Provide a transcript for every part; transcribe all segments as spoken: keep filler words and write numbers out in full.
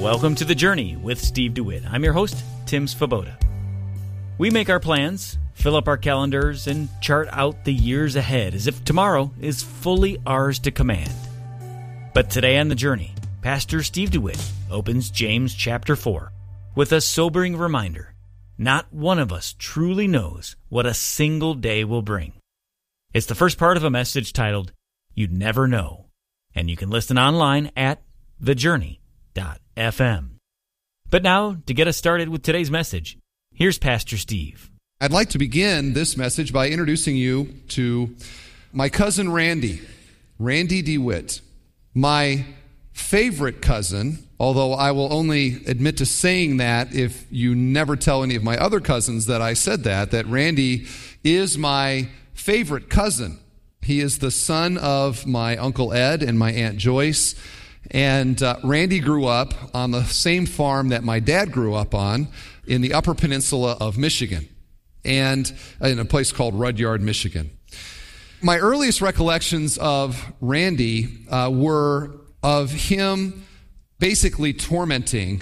Welcome to The Journey with Steve DeWitt. I'm your host, Tim Svoboda. We make our plans, fill up our calendars, and chart out the years ahead as if tomorrow is fully ours to command. But today on The Journey, Pastor Steve DeWitt opens James chapter four with a sobering reminder. Not one of us truly knows what a single day will bring. It's the first part of a message titled, You'd Never Know, and you can listen online at the journey dot f m. But now, to get us started with today's message, here's Pastor Steve. I'd like to begin this message by introducing you to my cousin Randy, Randy DeWitt, my favorite cousin, although I will only admit to saying that if you never tell any of my other cousins that I said that, that Randy is my favorite cousin. He is the son of my Uncle Ed and my Aunt Joyce. And uh, Randy grew up on the same farm that my dad grew up on in the Upper Peninsula of Michigan, and in a place called Rudyard, Michigan. My earliest recollections of Randy uh, were of him basically tormenting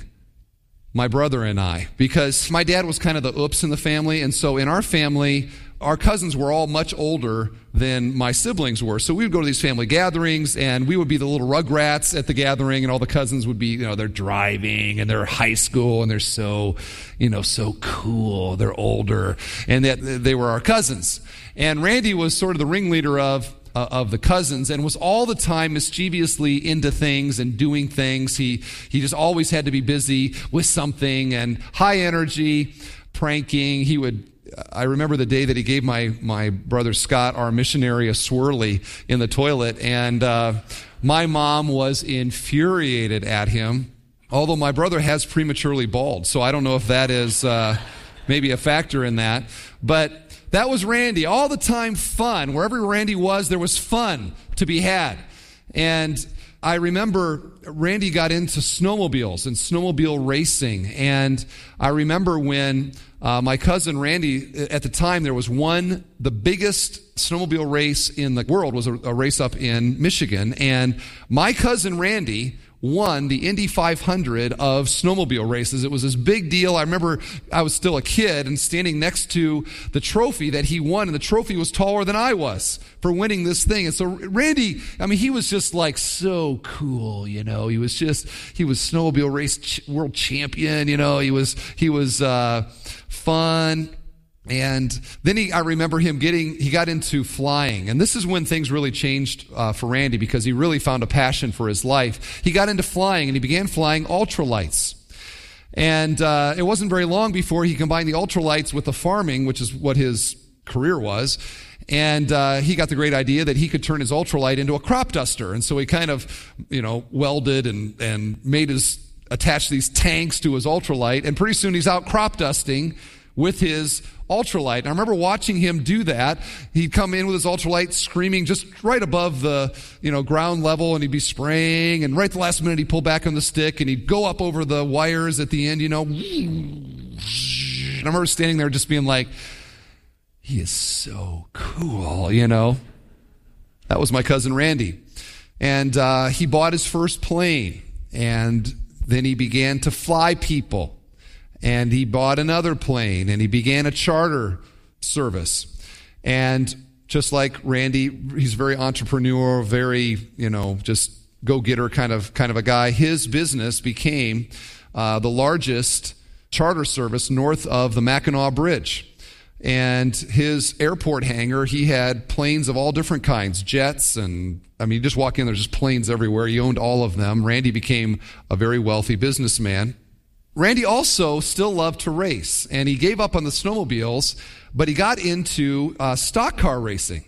my brother and I, because my dad was kind of the oops in the family, and so in our family, our cousins were all much older than my siblings were. So we would go to these family gatherings, and we would be the little rugrats at the gathering, and all the cousins would be, you know, they're driving, and they're high school, and they're so, you know, so cool. They're older, and that they were our cousins. And Randy was sort of the ringleader of uh, of the cousins, and was all the time mischievously into things and doing things. He he just always had to be busy with something, and high energy, pranking. He would. I remember the day that he gave my, my brother Scott, our missionary, a swirly in the toilet, and uh, my mom was infuriated at him, although my brother has prematurely bald, so I don't know if that is uh, maybe a factor in that. But that was Randy, all the time fun. Wherever Randy was, there was fun to be had. And I remember Randy got into snowmobiles and snowmobile racing, and I remember when uh, my cousin Randy, at the time there was one, the biggest snowmobile race in the world was a, a race up in Michigan, and my cousin Randy won the Indy five hundred of snowmobile races. It was this big deal. I remember I was still a kid and standing next to the trophy that he won, and the trophy was taller than I was for winning this thing. And so Randy, I mean, he was just like so cool, you know. He was just, he was snowmobile race ch- world champion, you know. He was, he was uh, fun. And then he, I remember him getting, he got into flying. And this is when things really changed uh, for Randy, because he really found a passion for his life. He got into flying, and he began flying ultralights. And uh, it wasn't very long before he combined the ultralights with the farming, which is what his career was. And uh, he got the great idea that he could turn his ultralight into a crop duster. And so he kind of, you know, welded and, and made his, attached these tanks to his ultralight. And pretty soon he's out crop dusting with his ultralight. And I remember watching him do that. He'd come in with his ultralight screaming just right above the, you know, ground level, and he'd be spraying, and right at the last minute he'd pull back on the stick, and he'd go up over the wires at the end, you know. And I remember standing there just being like, he is so cool, you know. That was my cousin Randy. And uh, he bought his first plane, and then he began to fly people. And he bought another plane, and he began a charter service. And just like Randy, he's very entrepreneurial, very, you know, just go-getter kind of kind of a guy. His business became uh, the largest charter service north of the Mackinac Bridge. And his airport hangar, he had planes of all different kinds, jets, and I mean, you just walk in, there's just planes everywhere. He owned all of them. Randy became a very wealthy businessman. Randy also still loved to race, and he gave up on the snowmobiles, but he got into uh, stock car racing.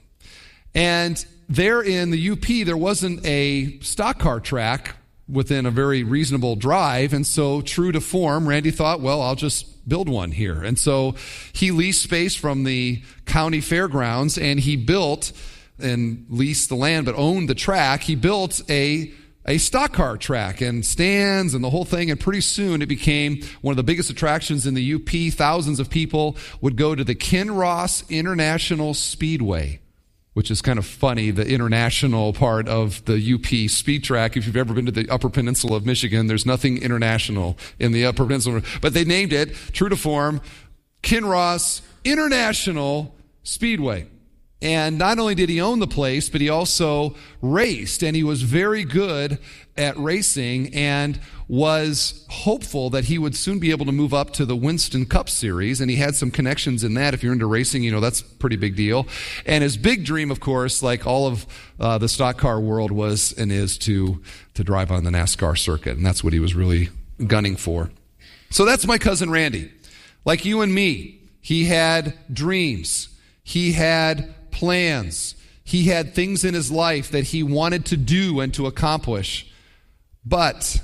And there in the U P, there wasn't a stock car track within a very reasonable drive, and so true to form, Randy thought, well, I'll just build one here. And so he leased space from the county fairgrounds, and he built, and leased the land, but owned the track. He built a a stock car track and stands and the whole thing, and pretty soon it became one of the biggest attractions in the U P. Thousands of people would go to the Kinross International Speedway which is kind of funny, the international part of the U P speed track. If you've ever been to the Upper Peninsula of Michigan, there's nothing international in the Upper Peninsula. But they named it, true to form, Kinross International Speedway. And not only did he own the place, but he also raced, and he was very good at racing and was hopeful that he would soon be able to move up to the Winston Cup Series, and he had some connections in that. If you're into racing, you know that's a pretty big deal. And his big dream, of course, like all of uh, the stock car world, was and is to, to drive on the NASCAR circuit, and that's what he was really gunning for. So that's my cousin Randy. Like you and me, he had dreams. He had plans. He had things in his life that he wanted to do and to accomplish. But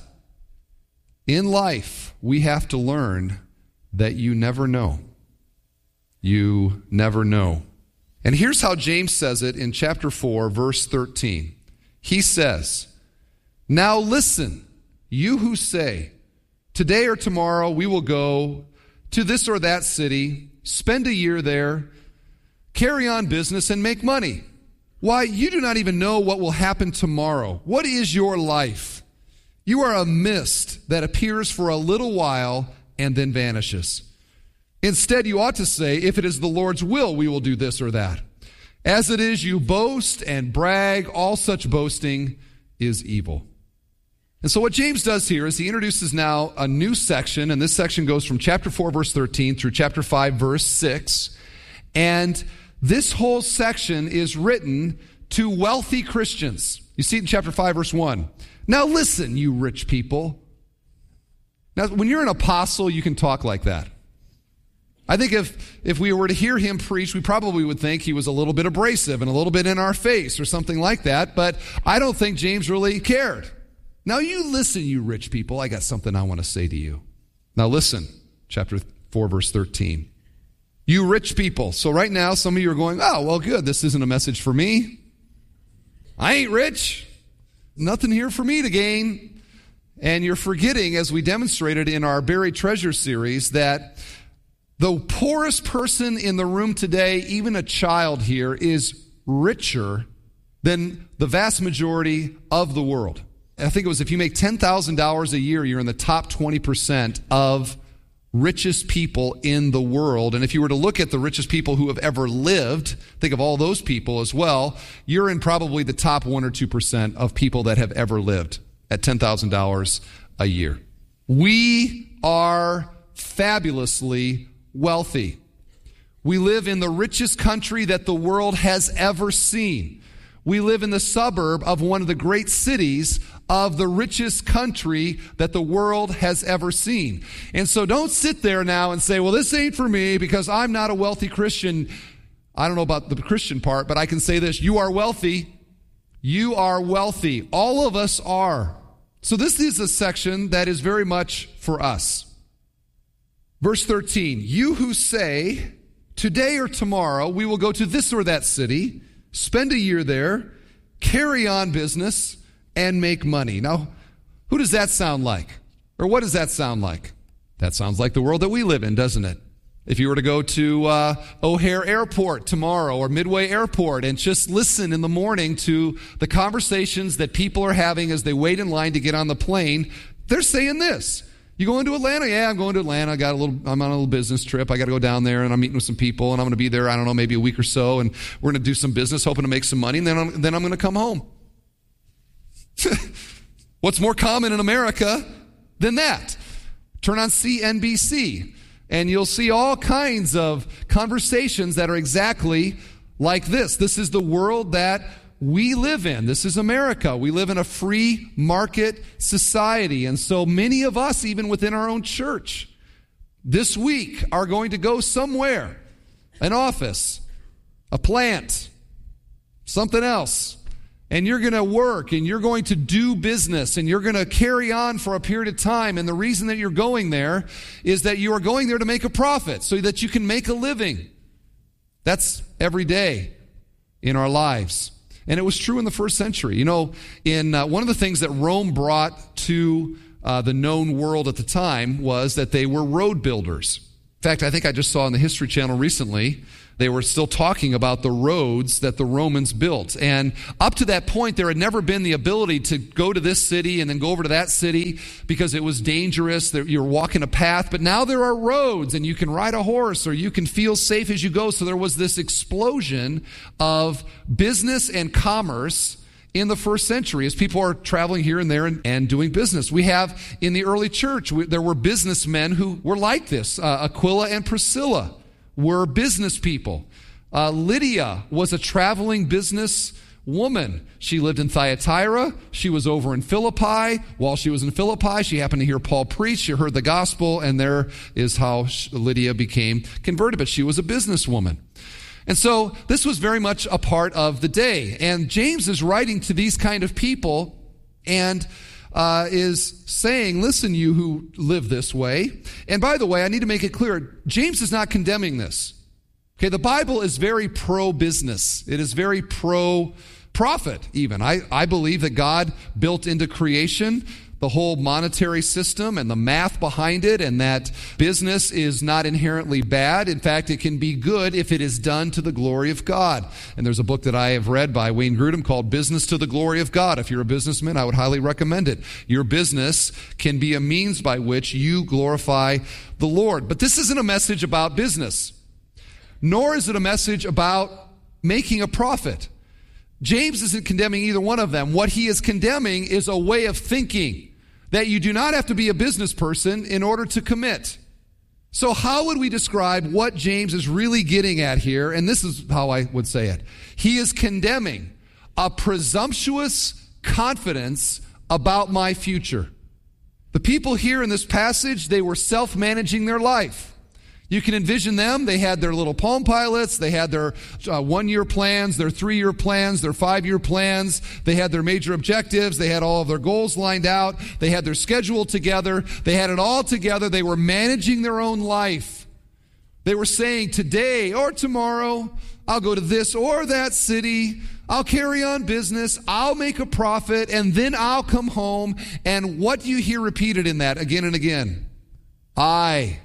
in life, we have to learn that you never know. You never know. And here's how James says it in chapter four, verse thirteen. He says, "Now listen, you who say, today or tomorrow we will go to this or that city, spend a year there, carry on business, and make money. Why, you do not even know what will happen tomorrow. What is your life? You are a mist that appears for a little while and then vanishes. Instead, you ought to say, if it is the Lord's will, we will do this or that. As it is, you boast and brag. All such boasting is evil." And so what James does here is he introduces now a new section, and this section goes from chapter four, verse thirteen through chapter five, verse six. And this whole section is written to wealthy Christians. You see it in chapter five, verse one. "Now listen, you rich people." Now, when you're an apostle, you can talk like that. I think if, if we were to hear him preach, we probably would think he was a little bit abrasive and a little bit in our face or something like that, but I don't think James really cared. "Now you listen, you rich people. I got something I want to say to you." Now listen, chapter four, verse thirteen. "You rich people." So right now, some of you are going, "Oh, well, good. This isn't a message for me. I ain't rich. Nothing here for me to gain." And you're forgetting, as we demonstrated in our Buried Treasure series, that the poorest person in the room today, even a child here, is richer than the vast majority of the world. I think it was if you make ten thousand dollars a year, you're in the top twenty percent of richest people in the world. And if you were to look at the richest people who have ever lived, think of all those people as well, you're in probably the top one or two percent of people that have ever lived at ten thousand dollars a year. We are fabulously wealthy. We live in the richest country that the world has ever seen. We live in the suburb of one of the great cities of the richest country that the world has ever seen. And so don't sit there now and say, well, this ain't for me because I'm not a wealthy Christian. I don't know about the Christian part, but I can say this. You are wealthy. You are wealthy. All of us are. So this is a section that is very much for us. Verse thirteen, "You who say, today or tomorrow we will go to this or that city, spend a year there, carry on business, and make money." Now, who does that sound like? Or what does that sound like? That sounds like the world that we live in, doesn't it? If you were to go to uh, O'Hare Airport tomorrow or Midway Airport and just listen in the morning to the conversations that people are having as they wait in line to get on the plane, they're saying this. "You going to Atlanta?" "Yeah, I'm going to Atlanta. I got a little, I'm on a little business trip. I got to go down there and I'm meeting with some people and I'm going to be there, I don't know, maybe a week or so. And we're going to do some business, hoping to make some money. And then I'm, then I'm going to come home." What's more common in America than that? Turn on C N B C and you'll see all kinds of conversations that are exactly like this. This is the world that we live in. This is America. We live in a free market society. And so many of us, even within our own church, this week are going to go somewhere, an office, a plant, something else. And you're going to work and you're going to do business and you're going to carry on for a period of time. And the reason that you're going there is that you are going there to make a profit so that you can make a living. That's every day in our lives. And it was true in the first century. You know, in uh, one of the things that Rome brought to uh, the known world at the time was that they were road builders. In fact, I think I just saw on the History Channel recently They were still talking about the roads that the Romans built. And up to that point, there had never been the ability to go to this city and then go over to that city because it was dangerous. You're walking a path. But now there are roads, and you can ride a horse or you can feel safe as you go. So there was this explosion of business and commerce in the first century as people are traveling here and there and, and doing business. We have in the early church, we, there were businessmen who were like this. Uh, Aquila and Priscilla were business people. Uh, Lydia was a traveling business woman. She lived in Thyatira. She was over in Philippi. While she was in Philippi, she happened to hear Paul preach. She heard the gospel, and there is how Lydia became converted. But she was a businesswoman. And so this was very much a part of the day. And James is writing to these kind of people and uh, is saying, listen, you who live this way. And by the way, I need to make it clear, James is not condemning this. Okay, the Bible is very pro-business. It is very pro-profit even. I, I believe that God built into creation the whole monetary system and the math behind it, and that business is not inherently bad. In fact, it can be good if it is done to the glory of God. And there's a book that I have read by Wayne Grudem called Business to the Glory of God. If you're a businessman, I would highly recommend it. Your business can be a means by which you glorify the Lord. But this isn't a message about business, nor is it a message about making a profit. James isn't condemning either one of them. What he is condemning is a way of thinking that you do not have to be a business person in order to commit. So how would we describe what James is really getting at here? And this is how I would say it. He is condemning a presumptuous confidence about my future. The people here in this passage, they were self-managing their life. You can envision them. They had their little Palm Pilots. They had their uh, one-year plans, their three-year plans, their five-year plans. They had their major objectives. They had all of their goals lined out. They had their schedule together. They had it all together. They were managing their own life. They were saying, today or tomorrow, I'll go to this or that city. I'll carry on business. I'll make a profit, and then I'll come home. And what do you hear repeated in that again and again? I...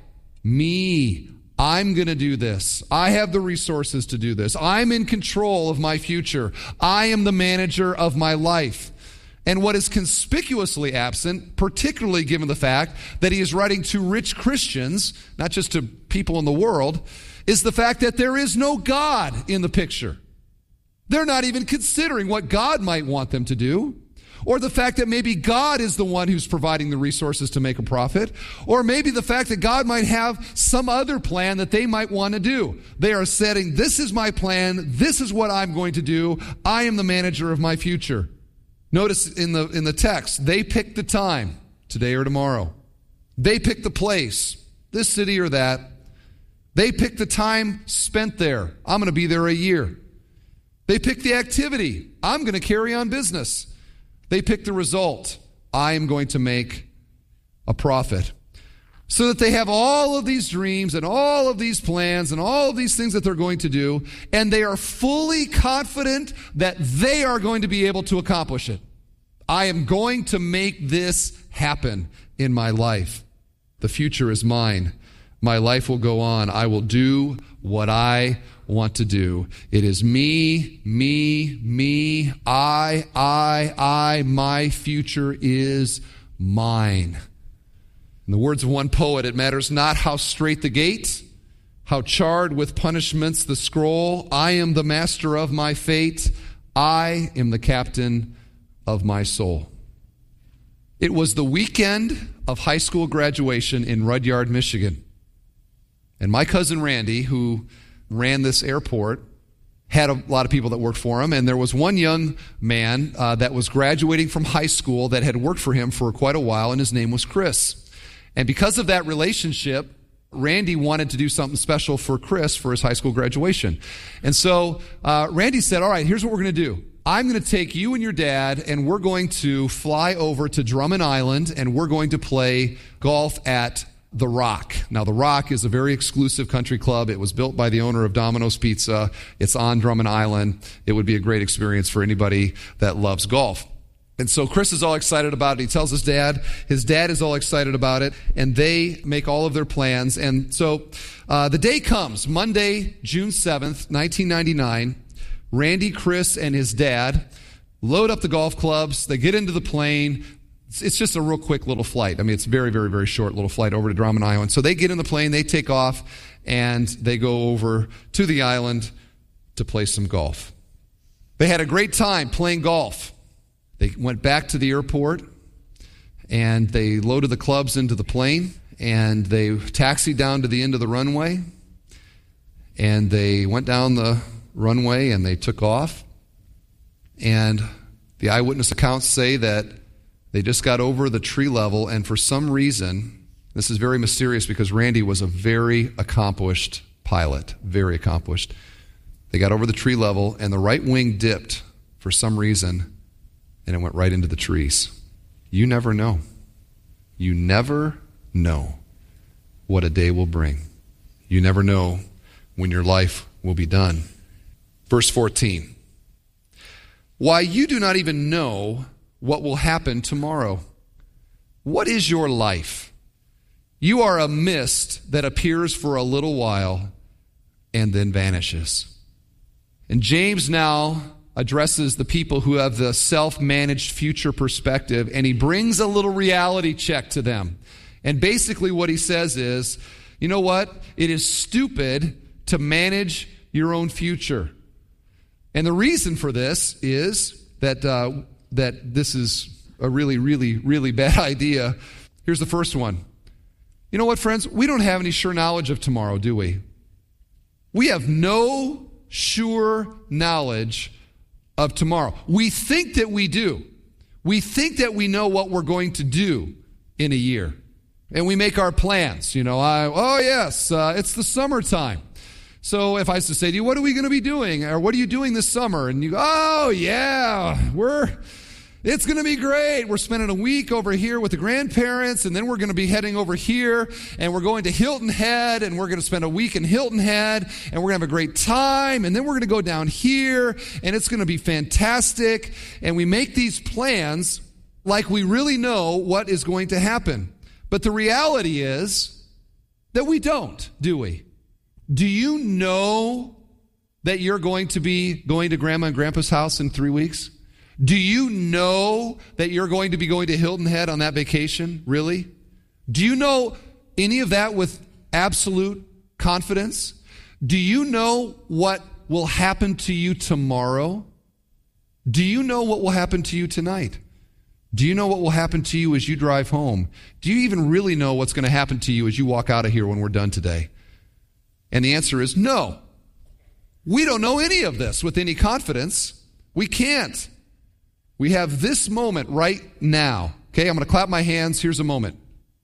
Me, I'm going to do this. I have the resources to do this. I'm in control of my future. I am the manager of my life. And what is conspicuously absent, particularly given the fact that he is writing to rich Christians, not just to people in the world, is the fact that there is no God in the picture. They're not even considering what God might want them to do. Or the fact that maybe God is the one who's providing the resources to make a profit. Or maybe the fact that God might have some other plan that they might want to do. They are setting, this is my plan, this is what I'm going to do, I am the manager of my future. Notice in the in the text, they pick the time, today or tomorrow. They pick the place, this city or that. They pick the time spent there. I'm going to be there a year. They pick the activity. I'm going to carry on business. They pick the result. I am going to make a profit. So that they have all of these dreams and all of these plans and all of these things that they're going to do, and they are fully confident that they are going to be able to accomplish it. I am going to make this happen in my life. The future is mine. My life will go on. I will do what I want to do. It is me, me, me, I, I, I. My future is mine. In the words of one poet, it matters not how straight the gate, how charred with punishments the scroll. I am the master of my fate. I am the captain of my soul. It was the weekend of high school graduation in Rudyard, Michigan. And my cousin Randy, who ran this airport, had a lot of people that worked for him. And there was one young man uh, that was graduating from high school that had worked for him for quite a while, and his name was Chris. And because of that relationship, Randy wanted to do something special for Chris for his high school graduation. And so uh, Randy said, all right, here's what we're going to do. I'm going to take you and your dad, and we're going to fly over to Drummond Island, and we're going to play golf at The Rock. Now, The Rock is a very exclusive country club. It was built by the owner of Domino's Pizza. It's on Drummond Island. It would be a great experience for anybody that loves golf. And so Chris is all excited about it. He tells his dad. His dad is all excited about it. And they make all of their plans. And so uh, the day comes, Monday, June seventh, nineteen ninety-nine. Randy, Chris, and his dad load up the golf clubs. They get into the plane. It's, it's just a real quick little flight. I mean, it's a very, very, very short little flight over to Drummond Island. So they get in the plane. They take off. And they go over to the island to play some golf. They had a great time playing golf. They went back to the airport, and they loaded the clubs into the plane, and they taxied down to the end of the runway, and they went down the runway, and they took off. And the eyewitness accounts say that they just got over the tree level, and for some reason, this is very mysterious because Randy was a very accomplished pilot, very accomplished. They got over the tree level, and the right wing dipped for some reason, and it went right into the trees. You never know. You never know what a day will bring. You never know when your life will be done. Verse fourteen. Why, you do not even know what will happen tomorrow. What is your life? You are a mist that appears for a little while and then vanishes. And James now addresses the people who have the self-managed future perspective, and he brings a little reality check to them. And basically what he says is, you know what? It is stupid to manage your own future. And the reason for this is that uh, that this is a really, really, really bad idea. Here's the first one. You know what, friends? We don't have any sure knowledge of tomorrow, do we? We have no sure knowledge of tomorrow. We think that we do. We think that we know what we're going to do in a year. And we make our plans. You know, I, oh yes, uh, it's the summertime. So if I was to say to you, what are we going to be doing? Or what are you doing this summer? And you go, oh yeah, we're, it's going to be great. We're spending a week over here with the grandparents, and then we're going to be heading over here, and we're going to Hilton Head, and we're going to spend a week in Hilton Head, and we're going to have a great time, and then we're going to go down here, and it's going to be fantastic. And we make these plans like we really know what is going to happen. But the reality is that we don't, do we? Do you know that you're going to be going to Grandma and Grandpa's house in three weeks? Do you know that you're going to be going to Hilton Head on that vacation? Really? Do you know any of that with absolute confidence? Do you know what will happen to you tomorrow? Do you know what will happen to you tonight? Do you know what will happen to you as you drive home? Do you even really know what's going to happen to you as you walk out of here when we're done today? And the answer is no. We don't know any of this with any confidence. We can't. We have this moment right now. Okay, I'm going to clap my hands. Here's a moment.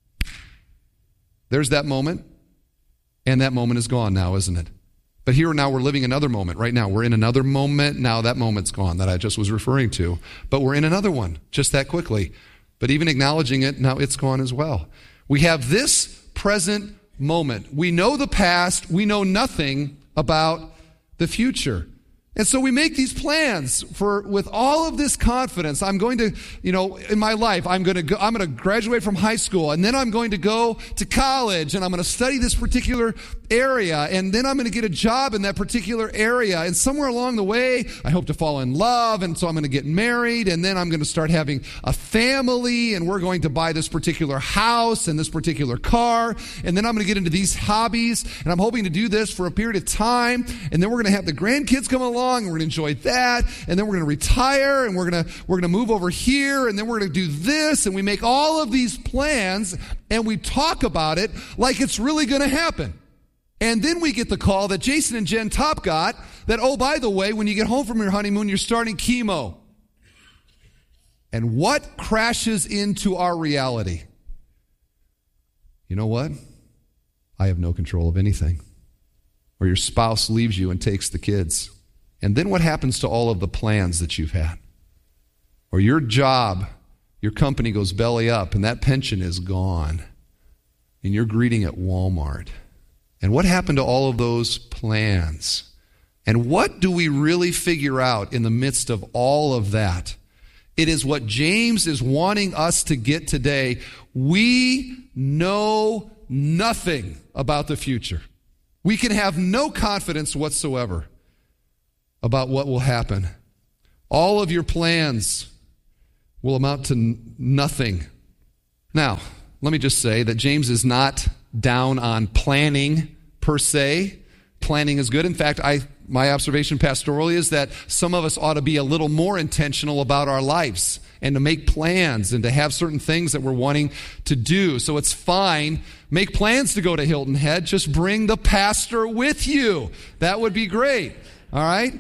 There's that moment. And that moment is gone now, isn't it? But here now we're living another moment right now. We're in another moment. Now that moment's gone that I just was referring to. But we're in another one just that quickly. But even acknowledging it, now it's gone as well. We have this present moment. We know the past. We know nothing about the future. And so we make these plans for, with all of this confidence. I'm going to, you know, in my life, I'm going to go, I'm going to graduate from high school, and then I'm going to go to college, and I'm going to study this particular area, and then I'm going to get a job in that particular area. And somewhere along the way, I hope to fall in love, and so I'm going to get married, and then I'm going to start having a family, and we're going to buy this particular house and this particular car, and then I'm going to get into these hobbies, and I'm hoping to do this for a period of time, and then we're going to have the grandkids come along. And we're going to enjoy that, and then we're going to retire, and we're going to we're going to move over here, and then we're going to do this, and we make all of these plans, and we talk about it like it's really going to happen. And then we get the call that Jason and Jen Top got that, oh, by the way, when you get home from your honeymoon, you're starting chemo. And what crashes into our reality? You know what? I have no control of anything. Or your spouse leaves you and takes the kids. And then what happens to all of the plans that you've had? Or your job, your company goes belly up and that pension is gone. And you're greeting at Walmart. And what happened to all of those plans? And what do we really figure out in the midst of all of that? It is what James is wanting us to get today. We know nothing about the future. We can have no confidence whatsoever about what will happen. All of your plans will amount to n- nothing. Now, let me just say that James is not down on planning per se. Planning is good. In fact, I my observation pastorally is that some of us ought to be a little more intentional about our lives and to make plans and to have certain things that we're wanting to do. So it's fine. Make plans to go to Hilton Head. Just bring the pastor with you. That would be great. All right?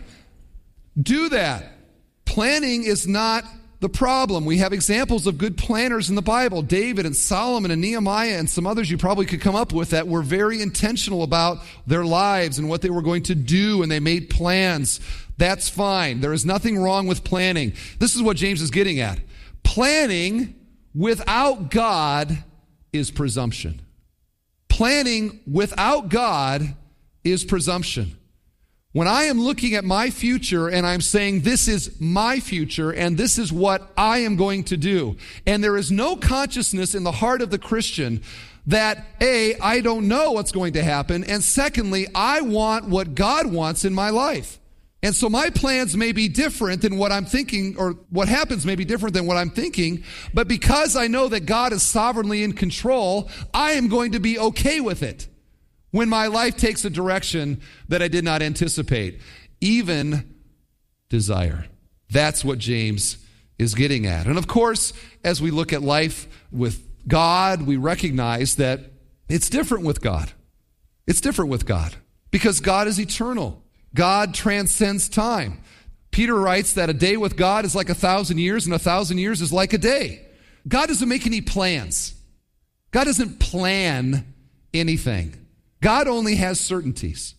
Do that. Planning is not the problem. We have examples of good planners in the Bible. David and Solomon and Nehemiah and some others you probably could come up with that were very intentional about their lives and what they were going to do, and they made plans. That's fine. There is nothing wrong with planning. This is what James is getting at. Planning without God is presumption. Planning without God is presumption. When I am looking at my future and I'm saying this is my future and this is what I am going to do, and there is no consciousness in the heart of the Christian that A, I don't know what's going to happen, and secondly, I want what God wants in my life. And so my plans may be different than what I'm thinking, or what happens may be different than what I'm thinking, but because I know that God is sovereignly in control, I am going to be okay with it when my life takes a direction that I did not anticipate, even desire. That's what James is getting at. And of course, as we look at life with God, we recognize that it's different with God. It's different with God because God is eternal. God transcends time. Peter writes that a day with God is like a thousand years, and a thousand years is like a day. God doesn't make any plans. God doesn't plan anything. God only has certainties.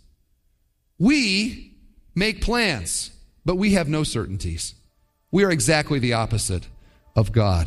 We make plans, but we have no certainties. We are exactly the opposite of God.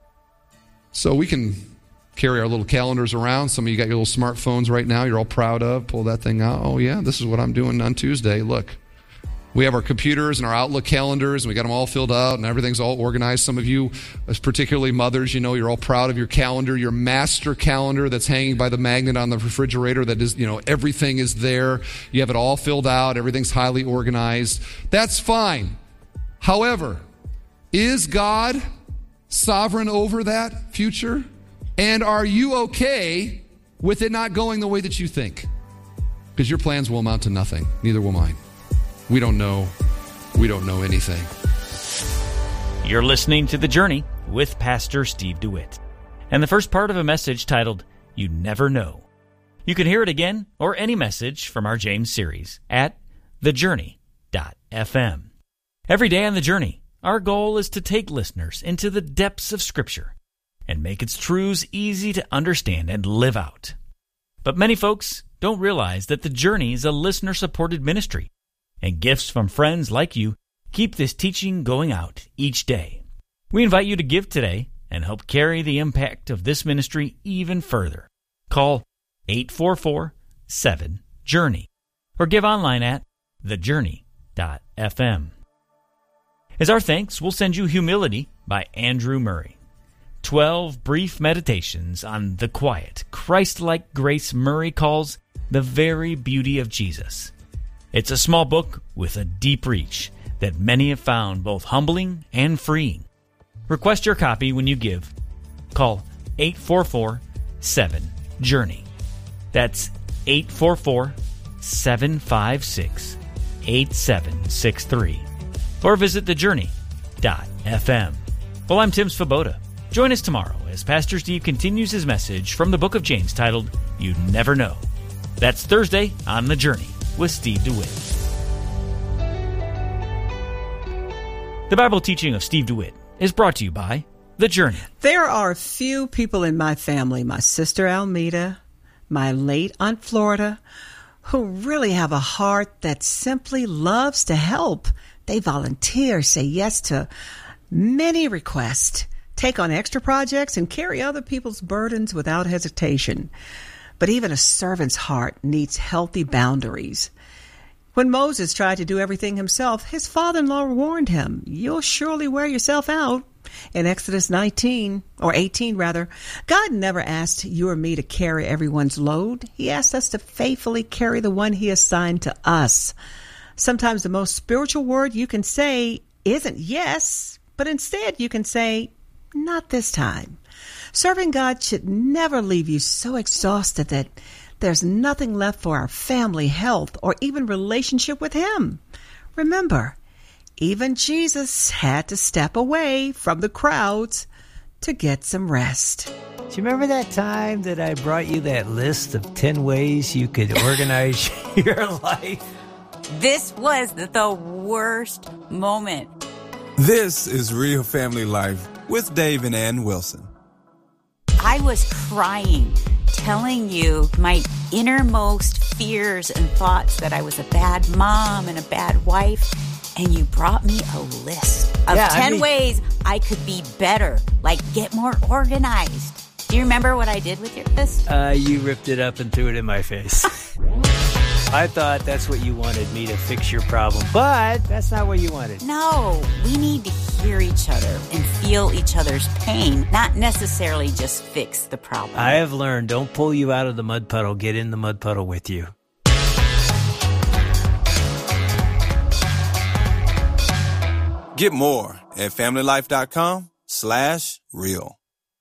So we can carry our little calendars around. Some of you got your little smartphones right now you're all proud of. Pull that thing out. Oh yeah, this is what I'm doing on Tuesday. Look. We have our computers and our Outlook calendars, and we got them all filled out, and everything's all organized. Some of you, particularly mothers, you know, you're all proud of your calendar, your master calendar that's hanging by the magnet on the refrigerator that is, you know, everything is there. You have it all filled out. Everything's highly organized. That's fine. However, is God sovereign over that future? And are you okay with it not going the way that you think? Because your plans will amount to nothing. Neither will mine. We don't know. We don't know anything. You're listening to The Journey with Pastor Steve DeWitt, and the first part of a message titled, You Never Know. You can hear it again or any message from our James series at the journey dot f m. Every day on The Journey, our goal is to take listeners into the depths of Scripture and make its truths easy to understand and live out. But many folks don't realize that The Journey is a listener-supported ministry, and gifts from friends like you keep this teaching going out each day. We invite you to give today and help carry the impact of this ministry even further. Call eight four four, seven, journey or give online at the journey dot f m. As our thanks, we'll send you Humility by Andrew Murray. Twelve brief meditations on the quiet, Christ-like grace Murray calls the very beauty of Jesus. It's a small book with a deep reach that many have found both humbling and freeing. Request your copy when you give. Call eight four four, seven, journey. That's eight four four, seven five six, eight seven six three. Or visit the journey dot f m. Well, I'm Tim Svoboda. Join us tomorrow as Pastor Steve continues his message from the book of James titled, You Never Know. That's Thursday on The Journey with Steve DeWitt. The Bible teaching of Steve DeWitt is brought to you by The Journey. There are few people in my family, my sister Almeda, my late Aunt Florida, who really have a heart that simply loves to help. They volunteer, say yes to many requests, take on extra projects, and carry other people's burdens without hesitation. But even a servant's heart needs healthy boundaries. When Moses tried to do everything himself, his father-in-law warned him, "You'll surely wear yourself out." In Exodus nineteen, or eighteen rather, God never asked you or me to carry everyone's load. He asked us to faithfully carry the one he assigned to us. Sometimes the most spiritual word you can say isn't yes, but instead you can say, "Not this time." Serving God should never leave you so exhausted that there's nothing left for our family, health, or even relationship with Him. Remember, even Jesus had to step away from the crowds to get some rest. Do you remember that time that I brought you that list of ten ways you could organize your life? This was the worst moment. This is Real Family Life with Dave and Ann Wilson. I was crying, telling you my innermost fears and thoughts that I was a bad mom and a bad wife. And you brought me a list of yeah, ten I mean, ways I could be better, like get more organized. Do you remember what I did with your list? Uh, you ripped it up and threw it in my face. I thought that's what you wanted, me to fix your problem, but that's not what you wanted. No, we need to hear each other and feel each other's pain, not necessarily just fix the problem. I have learned, don't pull you out of the mud puddle, get in the mud puddle with you. Get more at familylife.com slash real.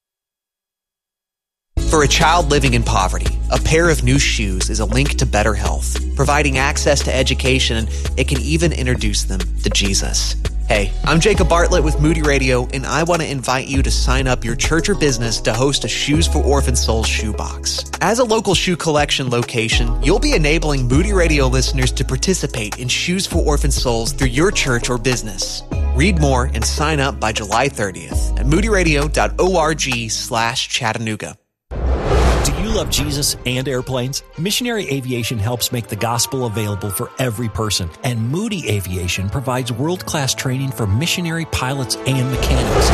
For a child living in poverty, a pair of new shoes is a link to better health, providing access to education, and it can even introduce them to Jesus. Hey, I'm Jacob Bartlett with Moody Radio, and I want to invite you to sign up your church or business to host a Shoes for Orphan Souls shoebox. As a local shoe collection location, you'll be enabling Moody Radio listeners to participate in Shoes for Orphan Souls through your church or business. Read more and sign up by July thirtieth at moodyradio.org slash Chattanooga. Do you love Jesus and airplanes? Missionary Aviation helps make the gospel available for every person, and Moody Aviation provides world-class training for missionary pilots and mechanics.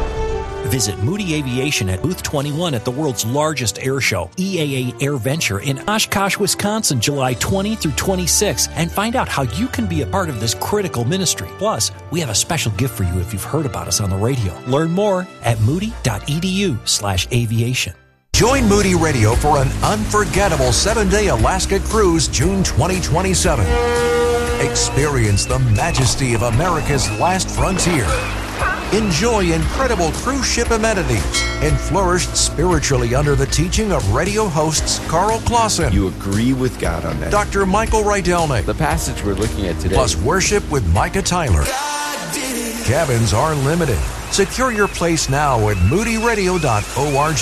Visit Moody Aviation at Booth twenty-one at the world's largest air show, E A A Air Venture in Oshkosh, Wisconsin, July twentieth through twenty-sixth, and find out how you can be a part of this critical ministry. Plus, we have a special gift for you if you've heard about us on the radio. Learn more at moody.edu slash aviation. Join Moody Radio for an unforgettable seven-day Alaska cruise June twenty twenty-seven. Experience the majesty of America's last frontier. Enjoy incredible cruise ship amenities and flourish spiritually under the teaching of radio hosts Carl Clausen. You agree with God on that. Doctor Michael Rydelnik. The passage we're looking at today. Plus worship with Micah Tyler. Cabins are limited. Secure your place now at moody radio dot org.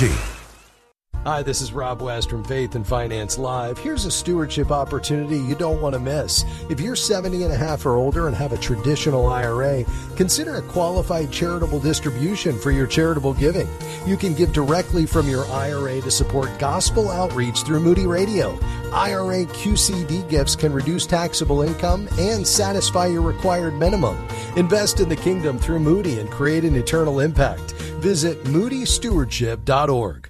Hi, this is Rob West from Faith and Finance Live. Here's a stewardship opportunity you don't want to miss. If you're seventy and a half or older and have a traditional I R A, consider a qualified charitable distribution for your charitable giving. You can give directly from your I R A to support gospel outreach through Moody Radio. I R A Q C D gifts can reduce taxable income and satisfy your required minimum. Invest in the kingdom through Moody and create an eternal impact. Visit moody stewardship dot org.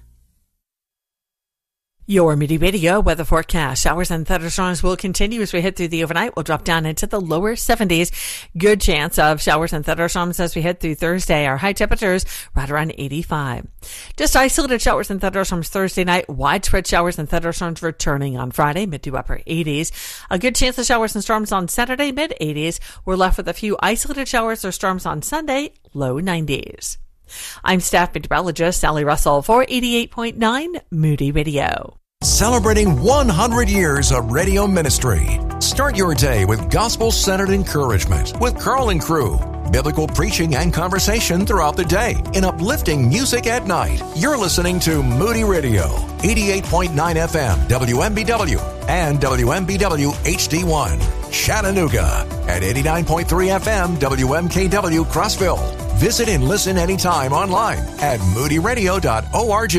Your Moody Radio weather forecast. Showers and thunderstorms will continue as we head through the overnight. We'll drop down into the lower seventies. Good chance of showers and thunderstorms as we head through Thursday. Our high temperatures right around eighty-five. Just isolated showers and thunderstorms Thursday night. Widespread showers and thunderstorms returning on Friday, mid to upper eighties. A good chance of showers and storms on Saturday, mid eighties. We're left with a few isolated showers or storms on Sunday, low nineties. I'm staff meteorologist Sally Russell for eighty-eight point nine Moody Radio. Celebrating one hundred years of radio ministry. Start your day with gospel-centered encouragement with Carl and crew. Biblical preaching and conversation throughout the day and uplifting music at night. You're listening to Moody Radio, eighty-eight point nine F M, W M B W, and W M B W H D one, Chattanooga, at eighty-nine point three F M, W M K W, Crossville. Visit and listen anytime online at moody radio dot org.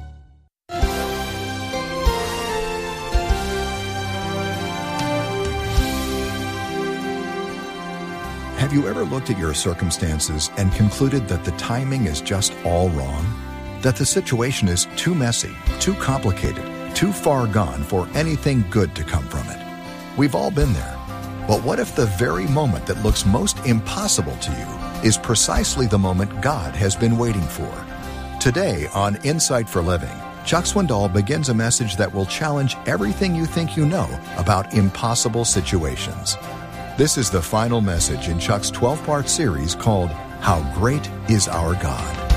Have you ever looked at your circumstances and concluded that the timing is just all wrong? That the situation is too messy, too complicated, too far gone for anything good to come from it? We've all been there. But what if the very moment that looks most impossible to you is precisely the moment God has been waiting for? Today on Insight for Living, Chuck Swindoll begins a message that will challenge everything you think you know about impossible situations. This is the final message in Chuck's twelve-part series called How Great is Our God.